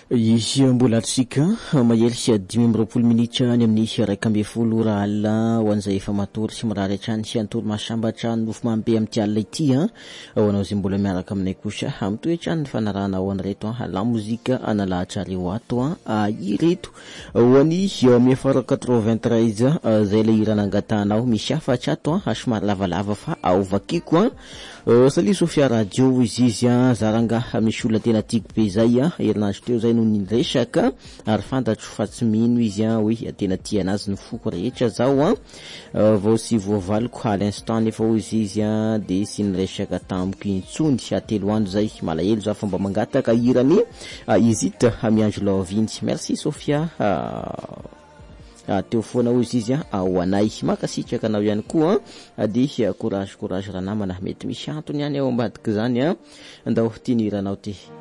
Izy mbola tsika mahery sy 10 minitra ny amin'ny 1:12 raha alina ho an'izay efa matory sy mirary hatrany sy antoro masambatra nofo mambe amin'ity alina ity ho anao izay mbola miaraka aminay kosa amin'ny toetrany ny fanarahana ho an'ireto la mozika analahatra reo ato ireto ho an'ny miafara 93 zay le hira nangatanao misy afatra ato somary lavalava fa aovakiko salia Sofia radio izy zaranga misy olona tena tiako be zay herinandro teo zay no niresaka ary fantatro fa tsy mino izy hoe tena tia anazy ny foko rehetra zao vao sy voavaliko à l'instant nefa izy de sy niresaka tamiko intsony telo andro zay malahelo za fomba mangataka hirany izy ita miandro lovintsy merci Sofia teo foana izy ho anay makasitraka anao ihany koa de courage raha namana mety misy antony ihany ao ambadika zany andao tianiranao ty